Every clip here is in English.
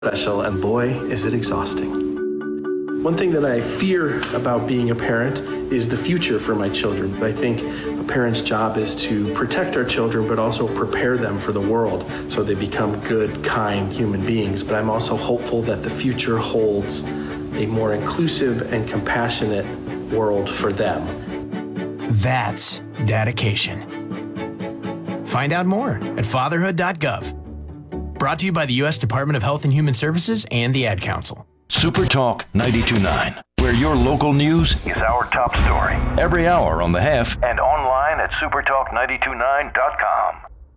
special, and boy, is it exhausting. One thing that I fear about being a parent is the future for my children. I think a parent's job is to protect our children, but also prepare them for the world so they become good, kind human beings. But I'm also hopeful that the future holds a more inclusive and compassionate world for them. That's dedication. Find out more at fatherhood.gov. Brought to you by the U.S. Department of Health and Human Services and the Ad Council. Super Talk 92.9, where your local news is our top story. Every hour on the Hef and online at supertalk929.com.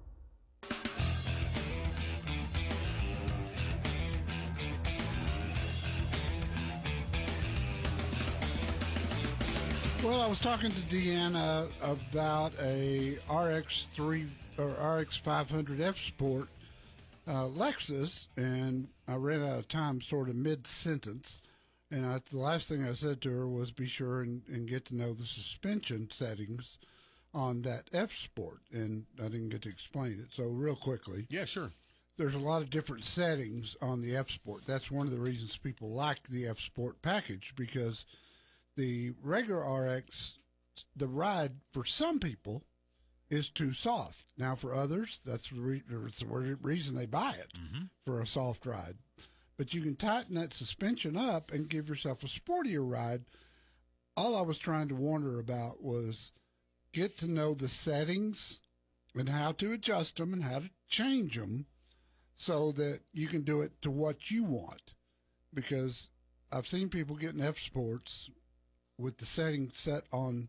Well, I was talking to Deanna about a RX-3 or RX-500 F Sport Lexus, and I ran out of time sort of mid-sentence, and the last thing I said to her was be sure and get to know the suspension settings on that F Sport, and I didn't get to explain it. So real quickly. Yeah, sure. There's a lot of different settings on the F Sport. That's one of the reasons people like the F Sport package, because the regular RX, the ride for some people is too soft. Now for others, that's the reason they buy it, for a soft ride. But you can tighten that suspension up and give yourself a sportier ride. All I was trying to warn her about was get to know the settings and how to adjust them and how to change them so that you can do it to what you want. Because I've seen people getting F Sports with the setting set on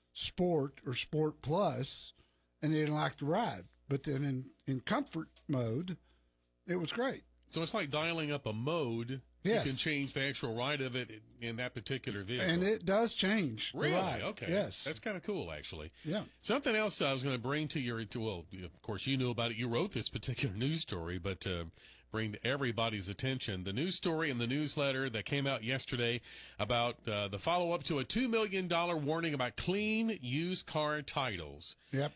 Sport or Sport Plus, and they didn't like the ride. But then in comfort mode, it was great. So it's like dialing up a mode. Yes. You can change the actual ride of it in that particular vehicle. And it does change Really? the ride. Okay. Yes. That's kind of cool, actually. Yeah. Something else I was going to bring to your, well, of course, you knew about it. You wrote this particular news story, but bring to everybody's attention the news story in the newsletter that came out yesterday about the follow-up to a $2 million warning about clean used car titles. Yep.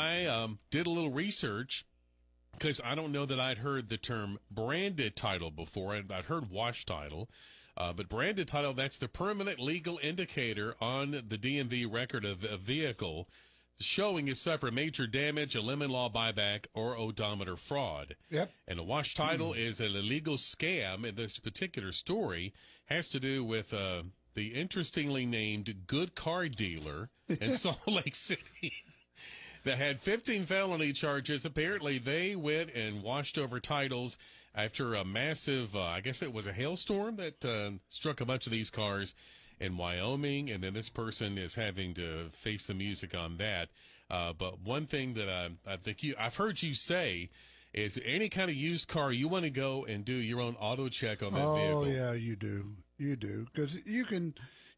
I did a little research because I don't know that I'd heard the term branded title before. I'd heard wash title, but branded title, that's the permanent legal indicator on the DMV record of a vehicle showing it suffered major damage, a lemon law buyback, or odometer fraud. Yep. And a wash title is an illegal scam, and this particular story has to do with the interestingly named Good Car Dealer in Salt Lake City that had 15 felony charges. Apparently, they went and washed over titles after a massive, I guess it was a hailstorm that struck a bunch of these cars in Wyoming, and then this person is having to face the music on that. But one thing that I think I've heard you say is any kind of used car, you want to go and do your own auto check on that vehicle. Oh yeah, you do, because you can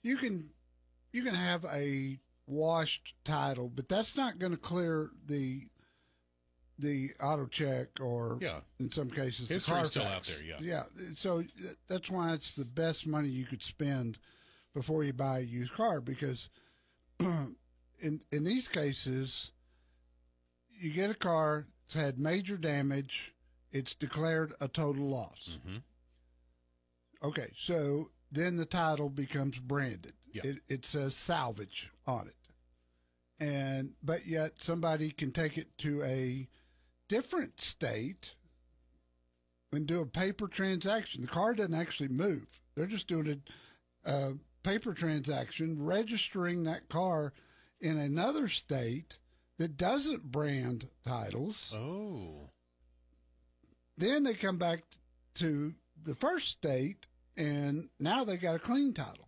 have a washed title, but that's not going to clear the auto check, or in some cases the history's still Carfax. out there. Yeah. So that's why it's the best money you could spend before you buy a used car, because in these cases, you get a car that's had major damage, it's declared a total loss. Mm-hmm. Okay, so then the title becomes branded. Yeah. It says salvage on it, but yet somebody can take it to a different state and do a paper transaction. The car doesn't actually move; they're just doing a paper transaction, registering that car in another state that doesn't brand titles. Oh. Then they come back to the first state, and now they got a clean title.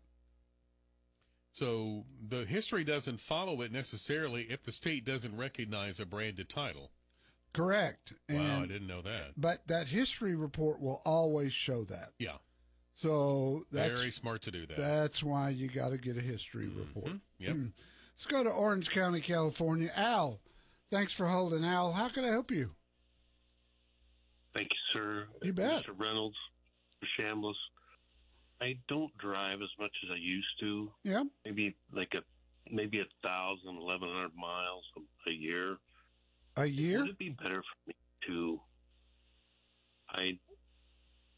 So the history doesn't follow it necessarily if the state doesn't recognize a branded title. Correct. Wow, I didn't know that. But that history report will always show that. Yeah. So that's very smart to do that. That's why you got to get a history report. Yep. Let's go to Orange County, California. Al, thanks for holding. Al, how can I help you? Thank you, sir. You bet. Mr. Reynolds, Mr. Chambliss. I don't drive as much as I used to. Yeah. Maybe 1,000, 1,100 miles a year. A year? Would it be better for me to? I